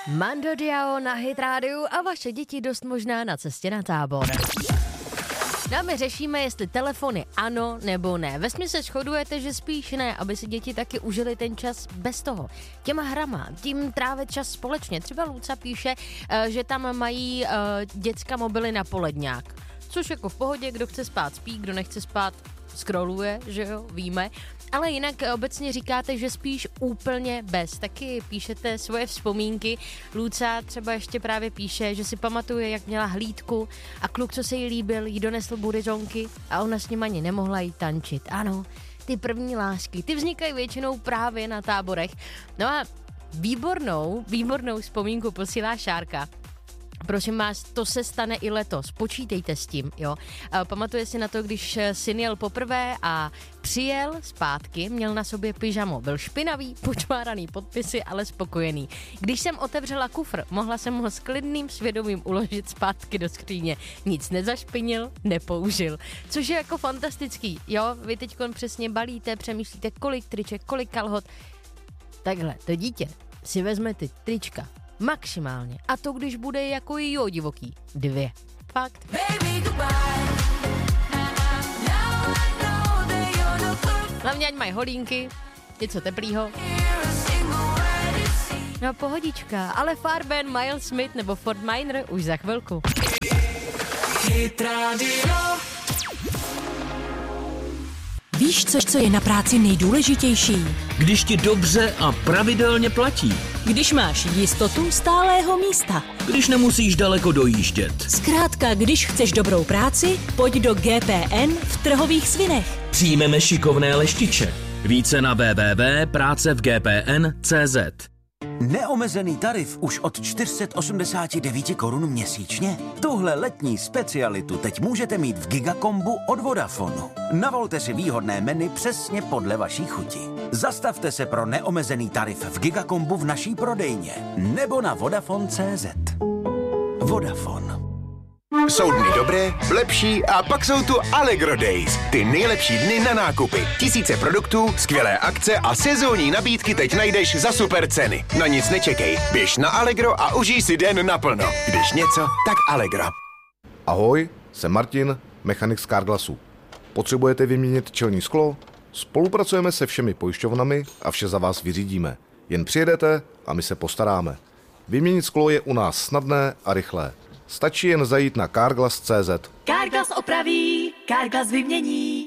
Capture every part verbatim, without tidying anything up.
Mando Diao na Hit rádiu a vaše děti dost možná na cestě na tábor. No a my řešíme, jestli telefony ano nebo ne. Vesměs se shodujete, že spíš ne, aby si děti taky užili ten čas bez toho. Těma hrama, tím trávit čas společně. Třeba Luca píše, že tam mají děcka mobily na poledňák. Což jako v pohodě, kdo chce spát spí, kdo nechce spát scrolluje, že jo, víme. Ale jinak obecně říkáte, že spíš úplně bez. Taky píšete svoje vzpomínky. Luca třeba ještě právě píše, že si pamatuje, jak měla hlídku a kluk, co se jí líbil, jí donesl burizonky a ona s ním ani nemohla jít tančit. Ano, ty první lásky, ty vznikají většinou právě na táborech. No a výbornou, výbornou vzpomínku posílá Šárka. Prosím vás, to se stane i letos. Počítejte s tím, jo. Pamatuje si na to, když syn jel poprvé a přijel zpátky, měl na sobě pyžamo. Byl špinavý, počmáraný podpisy, ale spokojený. Když jsem otevřela kufr, mohla jsem ho s klidným svědomím uložit zpátky do skříně. Nic nezašpinil, nepoužil. Což je jako fantastický, jo. Vy teďkon přesně balíte, přemýšlíte, kolik triček, kolik kalhot. Takhle, to dítě si vezme ty trička maximálně. A to, když bude jako jo divoký. Dvě. Fakt. Hlavně ať mají holínky, něco teplýho. No pohodička, ale Farben, Miles Smith nebo Fort Minor už za chvilku. Víš, co, co je na práci nejdůležitější? Když ti dobře a pravidelně platí. Když máš jistotu stálého místa. Když nemusíš daleko dojíždět. Zkrátka, když chceš dobrou práci, pojď do G P N v Trhových Svinech. Přijmeme šikovné leštiče. Více na w w w tečka práce v g p n tečka c z. Neomezený tarif už od čtyři sta osmdesát devět korun měsíčně? Tuhle letní specialitu teď můžete mít v Gigakombu od Vodafonu. Navolte si výhodné menu přesně podle vaší chuti. Zastavte se pro neomezený tarif v Gigakombu v naší prodejně nebo na Vodafone tečka c z. Vodafone. Jsou dny dobré, lepší a pak jsou tu Allegro Days. Ty nejlepší dny na nákupy. Tisíce produktů, skvělé akce a sezónní nabídky teď najdeš za super ceny. Na nic nečekej. Běž na Allegro a užij si den naplno. Když něco, tak Allegro. Ahoj, jsem Martin, mechanik z Carglassu. Potřebujete vyměnit čelní sklo? Spolupracujeme se všemi pojišťovnami a vše za vás vyřídíme. Jen přijedete a my se postaráme. Vyměnit sklo je u nás snadné a rychlé. Stačí jen zajít na carglass tečka c z. Carglass opraví, Carglass vymění.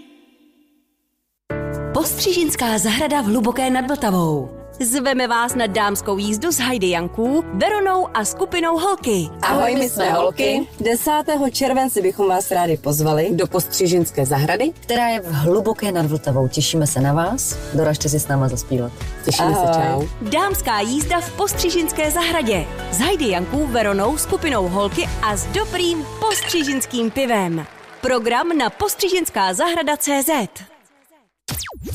Postřižinská zahrada v Hluboké nad Vltavou. Zveme vás na dámskou jízdu s Heidi Janků, Veronou a skupinou Holky. Ahoj, my jsme Holky. desátého července bychom vás rádi pozvali do Postřižinské zahrady, která je v Hluboké nad Vltavou. Těšíme se na vás. Doražte si s náma zaspívat. Těšíme Ahoj. se, čau. Dámská jízda v Postřižinské zahradě. S Heidi Janků, Veronou, skupinou Holky a s dobrým postřižinským pivem. Program na postřižinská zahrada tečka cé zet.